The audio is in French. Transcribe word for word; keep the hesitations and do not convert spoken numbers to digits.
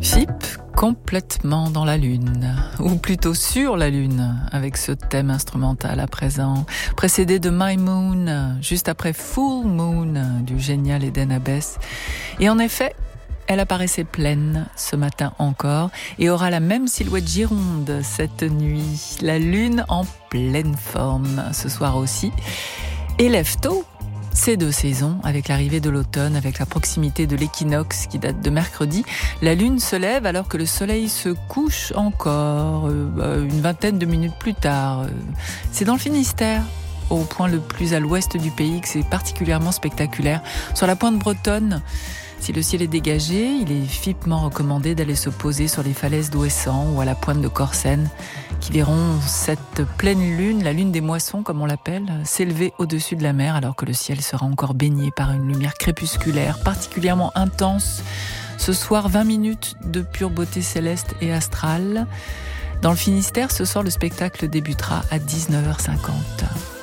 Philippe, complètement dans la lune, ou plutôt sur la lune, avec ce thème instrumental à présent, précédé de My Moon, juste après Full Moon du génial Eden Abbès. Et en effet, elle apparaissait pleine ce matin encore et aura la même silhouette gironde cette nuit. La lune en pleine forme ce soir aussi. Et lève tôt. Ces deux saisons, avec l'arrivée de l'automne, avec la proximité de l'équinoxe qui date de mercredi, la lune se lève alors que le soleil se couche encore, euh, une vingtaine de minutes plus tard. C'est dans le Finistère, au point le plus à l'ouest du pays, que c'est particulièrement spectaculaire. Sur la pointe bretonne, si le ciel est dégagé, il est vivement recommandé d'aller se poser sur les falaises d'Ouessant ou à la pointe de Corsen, qui verront cette pleine lune, la lune des moissons comme on l'appelle, s'élever au-dessus de la mer alors que le ciel sera encore baigné par une lumière crépusculaire particulièrement intense. Ce soir, vingt minutes de pure beauté céleste et astrale. Dans le Finistère, ce soir, le spectacle débutera à dix-neuf heures cinquante.